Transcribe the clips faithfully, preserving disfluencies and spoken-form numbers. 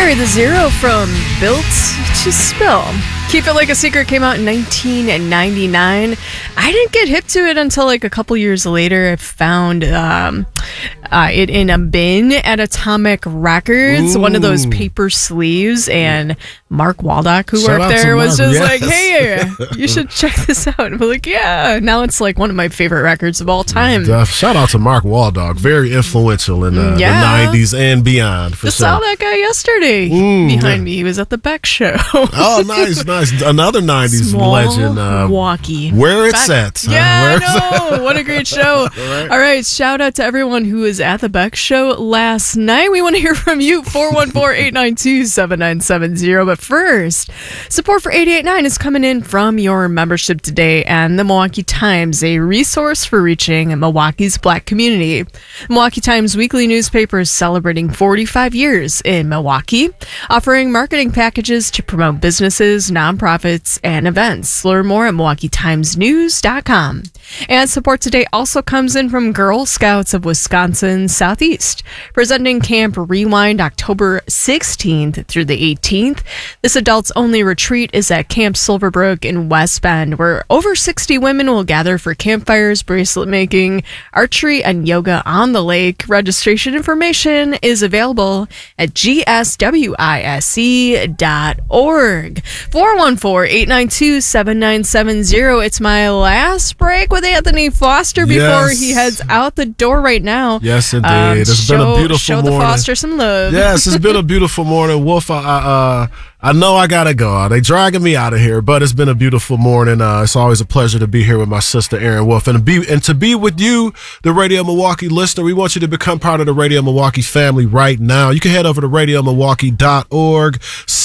Carry the Zero from Built to Spill. Keep It Like a Secret came out in nineteen ninety-nine. I didn't get hip to it until like a couple years later. I found um, uh, it in a bin at Atomic Records, Ooh. one of those paper sleeves, and Mark Waldock, who Shout worked there, was Mark. just Yes. like, hey, you should check this out. And we're like, yeah. Now it's like one of my favorite records of all time. Uh, shout out to Mark Waldock, very influential in uh, Yeah. the nineties and beyond. For Just sure. saw that guy yesterday Mm, behind yeah. me. He was at the Beck Show. Oh, nice, nice. Another nineties Small legend. Uh, Milwaukee. where it's at. huh? Yeah, Where I it's know. What a great show. All right. All right. Shout out to everyone who was at the Beck Show last night. We want to hear from you. four one four, eight nine two, seven nine seven zero. But first, support for eight eight nine is coming in from your membership today and the Milwaukee Times, a resource for reaching Milwaukee's Black community. Milwaukee Times weekly newspaper is celebrating forty-five years in Milwaukee, offering marketing packages to promote businesses, nonprofits, and events. Learn more at milwaukee times news dot com. And support today also comes in from Girl Scouts of Wisconsin Southeast, presenting Camp Rewind October sixteenth through the eighteenth. This adults-only retreat is at Camp Silverbrook in West Bend, where over sixty women will gather for campfires, bracelet making, archery, and yoga on the lake. Registration information is available at g s w i s e dot org. four one four, eight nine two, seven nine seven zero. It's my last break with Anthony Foster before Yes. he heads out the door right now. Yes, indeed. Um, It's show, been a beautiful show morning. the Foster some love. Yes, it's been a beautiful morning. Wolf, I, I, uh, I know I gotta go. They dragging me out of here, but it's been a beautiful morning. Uh, it's always a pleasure to be here with my sister, Erin Wolf, and to be and to be with you, the Radio Milwaukee listener. We want you to become part of the Radio Milwaukee family right now. You can head over to radio milwaukee dot org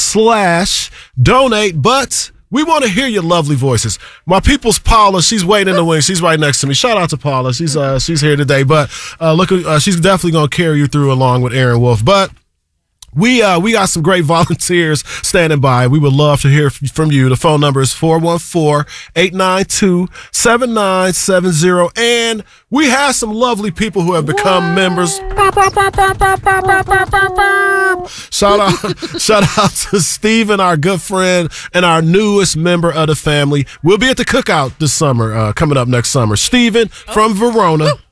slash donate, but we want to hear your lovely voices. My people's Paula, she's waiting in the wings. She's right next to me. Shout out to Paula. She's uh she's here today, but uh, look, uh, she's definitely gonna carry you through along with Erin Wolf, but. We uh we got some great volunteers standing by. We would love to hear f- from you. The phone number is four one four, eight nine two, seven nine seven zero. And we have some lovely people who have become what? members. Shout out shout out to Steven, our good friend and our newest member of the family. We'll be at the cookout this summer, uh, coming up next summer. Steven from Verona. Woo.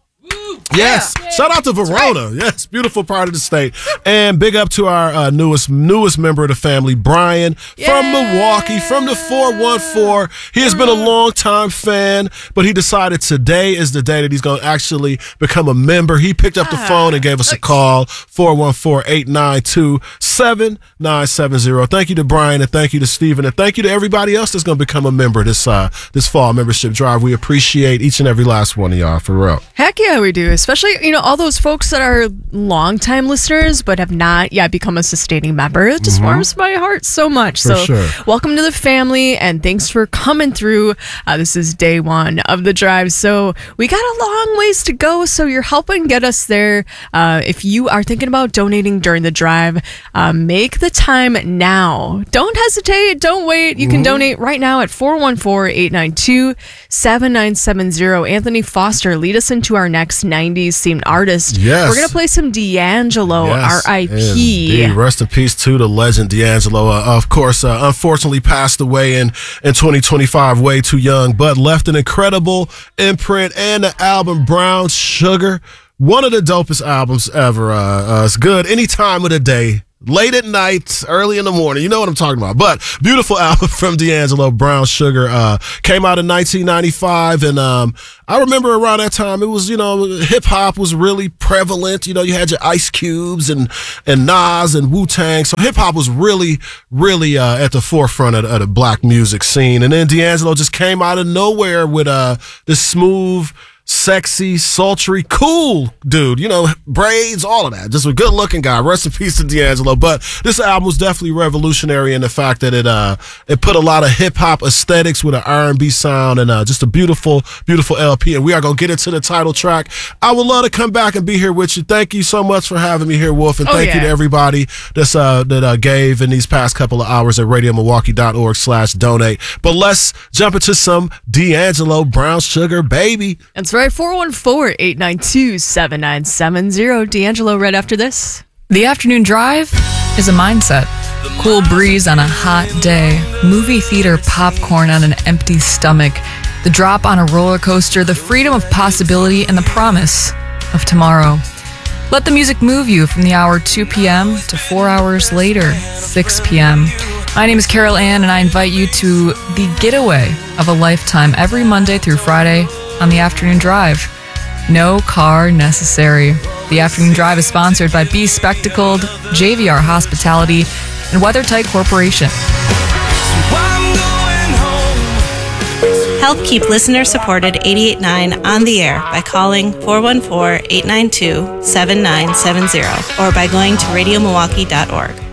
Yes, Yeah. shout out to Verona. Right. Yes, beautiful part of the state. And big up to our uh, newest newest member of the family, Brian yeah. from Milwaukee, from the four one four. He has been a long time fan, but he decided today is the day that he's going to actually become a member. He picked up the phone and gave us a call, four one four, eight nine two, seven nine seven zero. Thank you to Brian, and thank you to Steven, and thank you to everybody else that's going to become a member this uh, this fall membership drive. We appreciate each and every last one of y'all, for real. Heck yeah, we do. Especially, you know, all those folks that are longtime listeners but have not yet become a sustaining member. It just mm-hmm. warms my heart so much. For so sure. Welcome to the family, and thanks for coming through. Uh, this is day one of the drive. So we got a long ways to go. So you're helping get us there. Uh, if you are thinking about donating during the drive, uh, make the time now. Don't hesitate. Don't wait. You can mm-hmm. donate right now at four one four, eight nine two, seven nine seven zero. Anthony Foster, lead us into our next nineties themed artist. Yes. We're going to play some D'Angelo, yes. R I P. Indeed. Rest in peace to the legend D'Angelo. Uh, of course, uh, unfortunately passed away in, in twenty twenty-five, way too young, but left an incredible imprint and the album Brown Sugar. One of the dopest albums ever. Uh, uh, it's good any time of the day. Late at night, early in the morning. You know what I'm talking about. But beautiful album from D'Angelo, Brown Sugar. Uh, came out in nineteen ninety-five. And um, I remember around that time, it was, you know, hip hop was really prevalent. You know, you had your Ice Cubes and, and Nas and Wu-Tang. So hip hop was really, really uh, at the forefront of, of the black music scene. And then D'Angelo just came out of nowhere with uh, this smooth, sexy, sultry, cool dude, you know, braids, all of that. Just a good looking guy. Rest in peace to D'Angelo. But this album was definitely revolutionary in the fact that it uh it put a lot of hip hop aesthetics with an R and B sound, and uh, just a beautiful, beautiful L P. And we are gonna get into the title track. I would love to come back and be here with you. Thank you so much for having me here, Wolf, and oh, thank yeah. you to everybody that's uh that uh, gave in these past couple of hours at radio milwaukee dot org slash donate. But let's jump into some D'Angelo, Brown Sugar, baby. That's right, four one four, eight nine two, seven nine seven zero. D'Angelo right after this. The Afternoon Drive is a mindset. Cool breeze on a hot day, movie theater popcorn on an empty stomach, the drop on a roller coaster, the freedom of possibility, and the promise of tomorrow. Let the music move you from the hour two p.m. to four hours later, six p.m. My name is Carol Ann, and I invite you to the getaway of a lifetime every Monday through Friday on the Afternoon Drive. No car necessary. The Afternoon Drive is sponsored by Be Spectacled, J V R Hospitality, and WeatherTight Corporation. Help keep listener-supported eighty-eight point nine on the air by calling four one four, eight nine two, seven nine seven zero or by going to radio milwaukee dot org.